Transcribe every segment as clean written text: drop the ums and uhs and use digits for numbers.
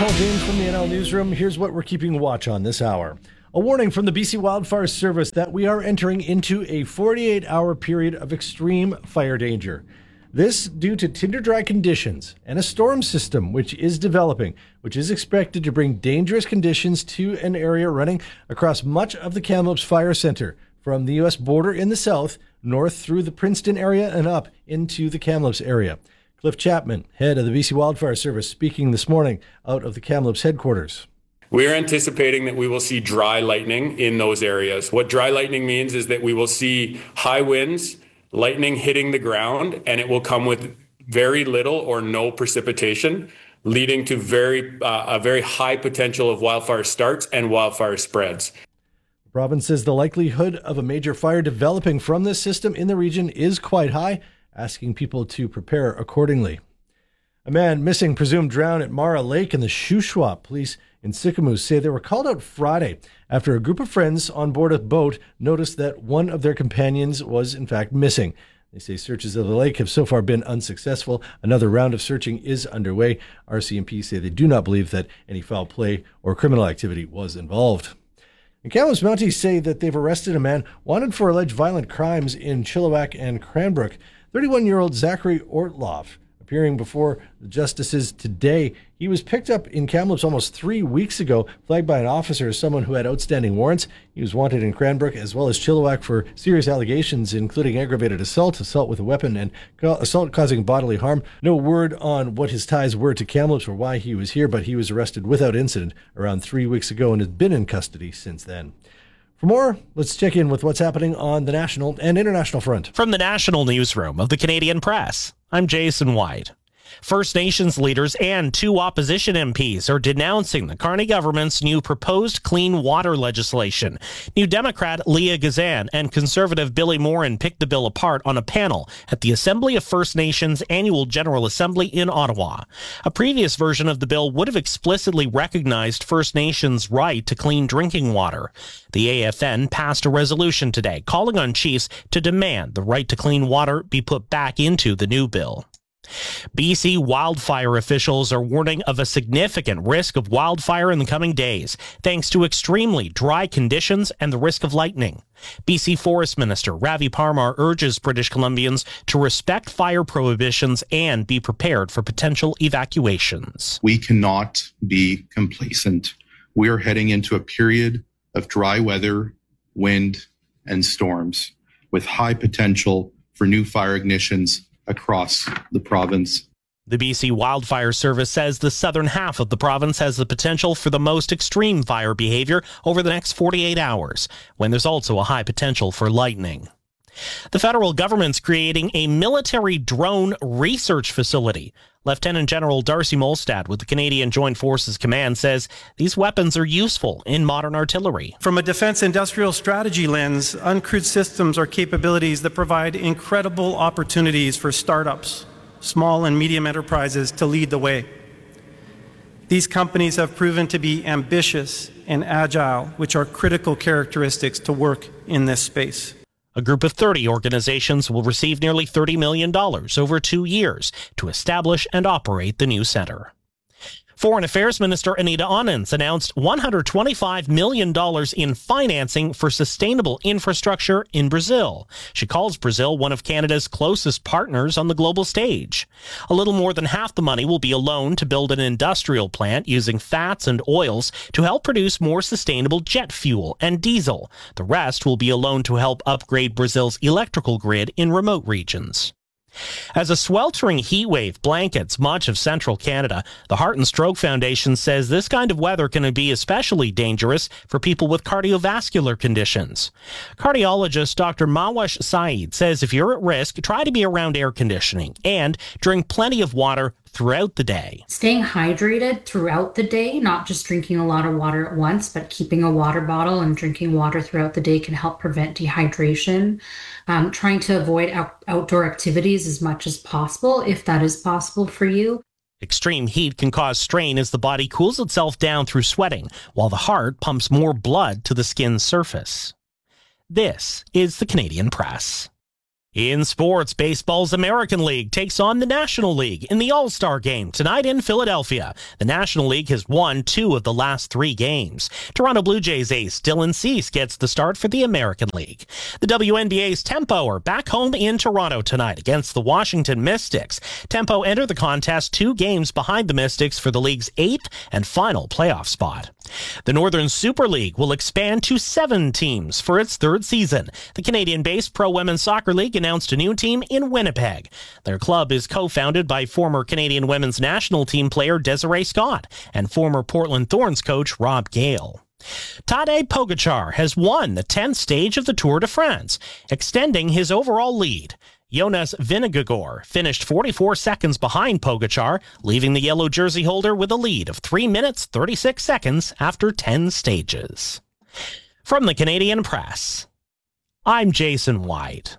Paul James from the NL Newsroom. Here's what we're keeping watch on this hour. A warning from the BC Wildfire Service that we are entering into a 48-hour period of extreme fire danger. This due to tinder-dry conditions and a storm system which is developing, which is expected to bring dangerous conditions to an area running across much of the Kamloops Fire Center, from the U.S. border in the south, north through the Princeton area and up into the Kamloops area. Cliff Chapman, head of the BC Wildfire Service, speaking this morning out of the Kamloops headquarters. We're anticipating that we will see dry lightning in those areas. What dry lightning means is that we will see high winds, lightning hitting the ground, and it will come with very little or no precipitation, leading to a very high potential of wildfire starts and wildfire spreads. The province says the likelihood of a major fire developing from this system in the region is quite high, asking people to prepare accordingly. A man missing, presumed drowned at Mara Lake in the Shuswap. Police in Sicamous say they were called out Friday after a group of friends on board a boat noticed that one of their companions was in fact missing. They say searches of the lake have so far been unsuccessful. Another round of searching is underway. RCMP say they do not believe that any foul play or criminal activity was involved. And Kamloops Mounties say that they've arrested a man wanted for alleged violent crimes in Chilliwack and Cranbrook. 31-year-old Zachary Ortloff, appearing before the justices today. He was picked up in Kamloops almost 3 weeks ago, flagged by an officer as someone who had outstanding warrants. He was wanted in Cranbrook as well as Chilliwack for serious allegations, including aggravated assault with a weapon, and assault causing bodily harm. No word on what his ties were to Kamloops or why he was here, but he was arrested without incident around 3 weeks ago and has been in custody since then. For more, let's check in with what's happening on the national and international front. From the National Newsroom of the Canadian Press, I'm Jason White. First Nations leaders and 2 opposition MPs are denouncing the Carney government's new proposed clean water legislation. New Democrat Leah Gazan and Conservative Billy Morin picked the bill apart on a panel at the Assembly of First Nations Annual General Assembly in Ottawa. A previous version of the bill would have explicitly recognized First Nations' right to clean drinking water. The AFN passed a resolution today calling on chiefs to demand the right to clean water be put back into the new bill. BC wildfire officials are warning of a significant risk of wildfire in the coming days, thanks to extremely dry conditions and the risk of lightning. BC Forest Minister Ravi Parmar urges British Columbians to respect fire prohibitions and be prepared for potential evacuations. We cannot be complacent. We are heading into a period of dry weather, wind, and storms with high potential for new fire ignitions across the province. The BC Wildfire Service says the southern half of the province has the potential for the most extreme fire behavior over the next 48 hours, when there's also a high potential for lightning. The federal government's creating a military drone research facility. Lieutenant General Darcy Molstad with the Canadian Joint Forces Command says these weapons are useful in modern artillery. From a defense industrial strategy lens, uncrewed systems are capabilities that provide incredible opportunities for startups, small and medium enterprises to lead the way. These companies have proven to be ambitious and agile, which are critical characteristics to work in this space. A group of 30 organizations will receive nearly $30 million over 2 years to establish and operate the new center. Foreign Affairs Minister Anita Anand announced $125 million in financing for sustainable infrastructure in Brazil. She calls Brazil one of Canada's closest partners on the global stage. A little more than half the money will be a loan to build an industrial plant using fats and oils to help produce more sustainable jet fuel and diesel. The rest will be a loan to help upgrade Brazil's electrical grid in remote regions. As a sweltering heat wave blankets much of central Canada, the Heart and Stroke Foundation says this kind of weather can be especially dangerous for people with cardiovascular conditions. Cardiologist Dr. Mawash Saeed says if you're at risk, try to be around air conditioning and drink plenty of water throughout the day. Staying hydrated throughout the day, not just drinking a lot of water at once, but keeping a water bottle and drinking water throughout the day can help prevent dehydration. Trying to avoid outdoor activities as much as possible, if that is possible for you. Extreme heat can cause strain as the body cools itself down through sweating, while the heart pumps more blood to the skin's surface. This is the Canadian Press. In sports, baseball's American League takes on the National League in the All-Star Game tonight in Philadelphia. The National League has won 2 of the last 3 games. Toronto Blue Jays ace Dylan Cease gets the start for the American League. The WNBA's Tempo are back home in Toronto tonight against the Washington Mystics. Tempo enter the contest 2 games behind the Mystics for the league's 8th and final playoff spot. The Northern Super League will expand to 7 teams for its 3rd season. The Canadian-based Pro Women's Soccer League announced a new team in Winnipeg. Their club is co-founded by former Canadian women's national team player Desiree Scott and former Portland Thorns coach Rob Gale. Tadej Pogačar has won the 10th stage of the Tour de France, extending his overall lead. Jonas Vingegaard finished 44 seconds behind Pogačar, leaving the yellow jersey holder with a lead of 3 minutes 36 seconds after 10 stages. From the Canadian Press, I'm Jason White.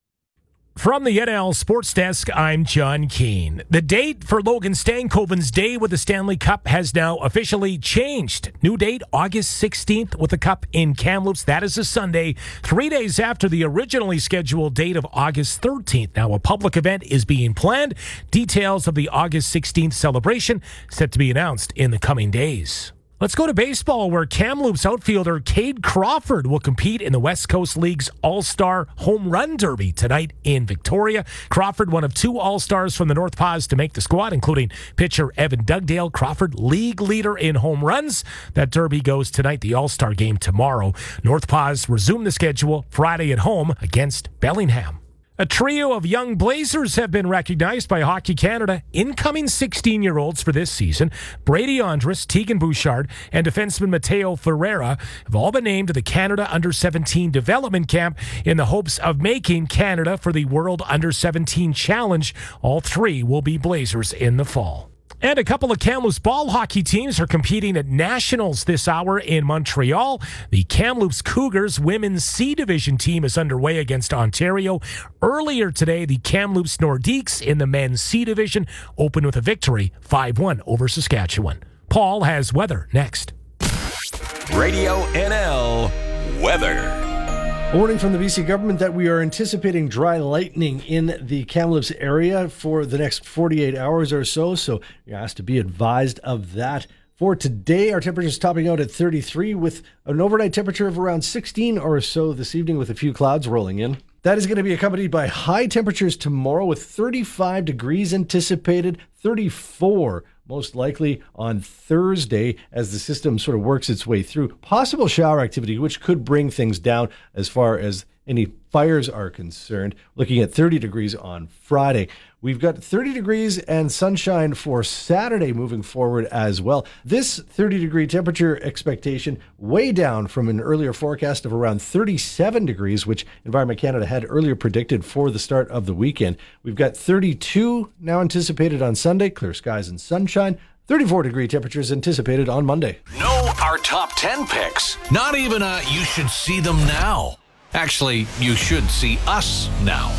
From the NL Sports Desk, I'm John Keane. The date for Logan Stankoven's day with the Stanley Cup has now officially changed. New date, August 16th with the Cup in Kamloops. That is a Sunday, 3 days after the originally scheduled date of August 13th. Now, a public event is being planned. Details of the August 16th celebration set to be announced in the coming days. Let's go to baseball, where Kamloops outfielder Cade Crawford will compete in the West Coast League's All-Star Home Run Derby tonight in Victoria. Crawford, one of 2 All-Stars from the North Pas to make the squad, including pitcher Evan Dugdale. Crawford, league leader in home runs. That derby goes tonight, the All-Star game tomorrow. North Pas resume the schedule Friday at home against Bellingham. A trio of young Blazers have been recognized by Hockey Canada, incoming 16-year-olds for this season. Brady Andrus, Tegan Bouchard, and defenseman Mateo Ferreira have all been named to the Canada Under-17 Development Camp in the hopes of making Canada for the World Under-17 Challenge. All 3 will be Blazers in the fall. And a couple of Kamloops ball hockey teams are competing at Nationals this hour in Montreal. The Kamloops Cougars women's C Division team is underway against Ontario. Earlier today, the Kamloops Nordiques in the men's C Division opened with a victory, 5-1 over Saskatchewan. Paul has weather next. Radio NL Weather. A warning from the BC government that we are anticipating dry lightning in the Kamloops area for the next 48 hours or so you're asked to be advised of that. For today, our temperature is topping out at 33 with an overnight temperature of around 16 or so this evening with a few clouds rolling in. That is going to be accompanied by high temperatures tomorrow with 35 degrees anticipated, 34 most likely on Thursday as the system sort of works its way through. Possible shower activity, which could bring things down as far as any fires are concerned. Looking at 30 degrees on Friday. We've got 30 degrees and sunshine for Saturday moving forward as well. This 30-degree temperature expectation way down from an earlier forecast of around 37 degrees, which Environment Canada had earlier predicted for the start of the weekend. We've got 32 now anticipated on Sunday, clear skies and sunshine. 34-degree temperatures anticipated on Monday. Know our top 10 picks. Not even you should see them now. Actually, you should see us now.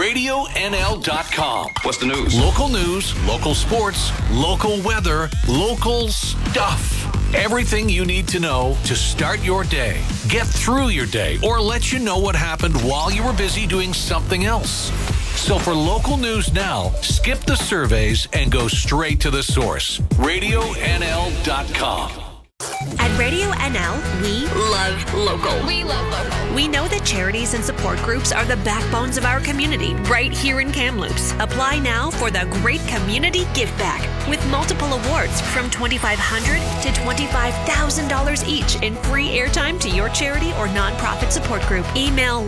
RadioNL.com. What's the news? Local news, local sports, local weather, local stuff. Everything you need to know to start your day, get through your day, or let you know what happened while you were busy doing something else. So for local news now, skip the surveys and go straight to the source. RadioNL.com. At Radio NL, we love local. We love local. We know that charities and support groups are the backbones of our community right here in Kamloops. Apply now for the Great Community Give Back with multiple awards from $2,500 to $25,000 each in free airtime to your charity or nonprofit support group. Email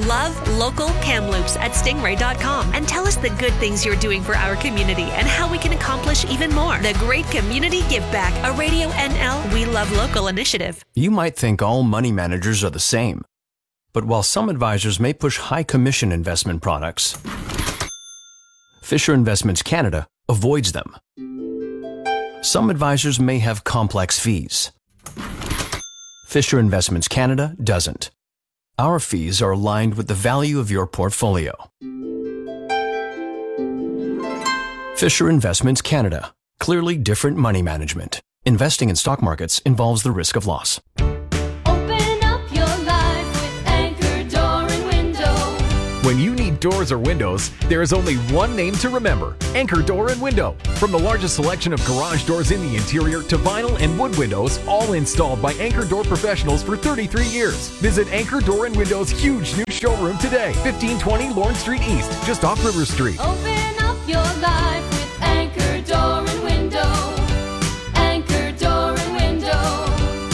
lovelocalkamloops@stingray.com and tell us the good things you're doing for our community and how we can accomplish even more. The Great Community Give Back, a Radio NL We Love Local initiative. You might think all money managers are the same. But while some advisors may push high commission investment products, Fisher Investments Canada avoids them. Some advisors may have complex fees. Fisher Investments Canada doesn't. Our fees are aligned with the value of your portfolio. Fisher Investments Canada. Clearly different money management. Investing in stock markets involves the risk of loss. Open up your life with Anchor Door and Window. When you need think doors or windows, there is only one name to remember: Anchor Door and Window. From the largest selection of garage doors in the interior to vinyl and wood windows, all installed by Anchor Door professionals for 33 years. Visit Anchor Door and Window's huge new showroom today, 1520 Lawrence Street East, just off River Street. Open up your life with Anchor Door and Window. Anchor Door and Window.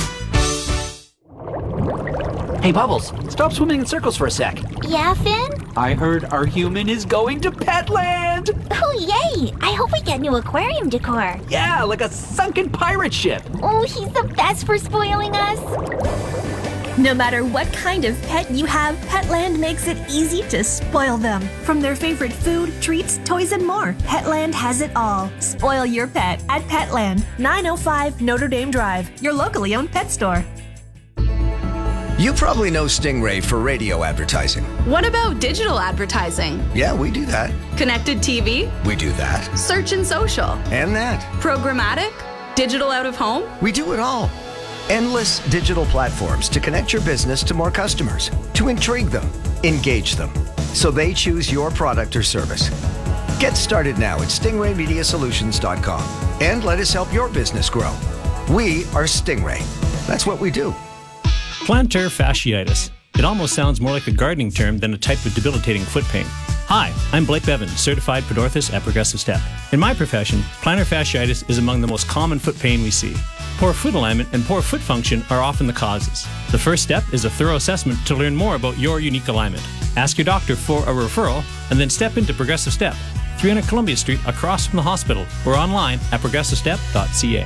Hey, Bubbles, stop swimming in circles for a sec. Yeah, Finn? I heard our human is going to Petland! Oh, yay! I hope we get new aquarium decor. Yeah, like a sunken pirate ship. Oh, he's the best for spoiling us. No matter what kind of pet you have, Petland makes it easy to spoil them. From their favorite food, treats, toys, and more, Petland has it all. Spoil your pet at Petland, 905 Notre Dame Drive, your locally owned pet store. You probably know Stingray for radio advertising. What about digital advertising? Yeah, we do that. Connected TV? We do that. Search and social? And that. Programmatic? Digital out of home? We do it all. Endless digital platforms to connect your business to more customers, to intrigue them, engage them, so they choose your product or service. Get started now at stingraymediasolutions.com and let us help your business grow. We are Stingray. That's what we do. Plantar fasciitis. It almost sounds more like a gardening term than a type of debilitating foot pain. Hi, I'm Blake Bevan, certified podorthist at Progressive Step. In my profession, plantar fasciitis is among the most common foot pain we see. Poor foot alignment and poor foot function are often the causes. The first step is a thorough assessment to learn more about your unique alignment. Ask your doctor for a referral and then step into Progressive Step, 300 Columbia Street across from the hospital, or online at progressivestep.ca.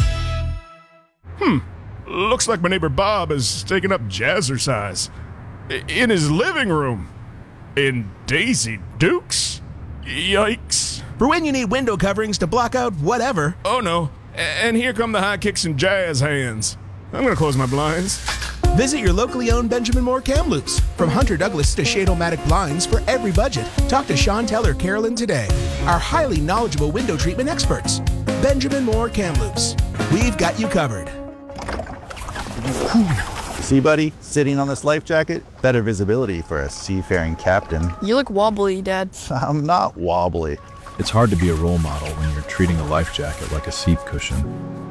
Looks like my neighbor Bob is taking up jazzercise. In his living room. In Daisy Dukes? Yikes. For when you need window coverings to block out whatever. Oh no. And here come the high kicks and jazz hands. I'm gonna close my blinds. Visit your locally owned Benjamin Moore Kamloops. From Hunter Douglas to Shade-O-Matic blinds for every budget. Talk to Chantel or Carolyn today. Our highly knowledgeable window treatment experts. Benjamin Moore Kamloops. We've got you covered. See, buddy, sitting on this life jacket, better visibility for a seafaring captain. You look wobbly, Dad. I'm not wobbly. It's hard to be a role model when you're treating a life jacket like a seat cushion.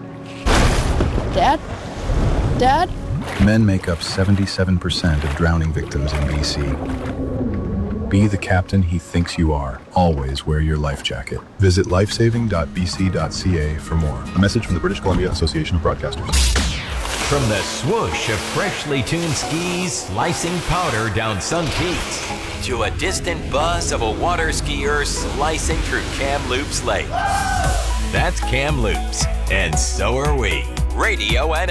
Dad? Dad? Men make up 77% of drowning victims in BC. Be the captain he thinks you are. Always wear your life jacket. Visit lifesaving.bc.ca for more. A message from the British Columbia Association of Broadcasters. From the swoosh of freshly tuned skis slicing powder down Sun Peaks to a distant buzz of a water skier slicing through Kamloops Lake. That's Kamloops, and so are we. Radio and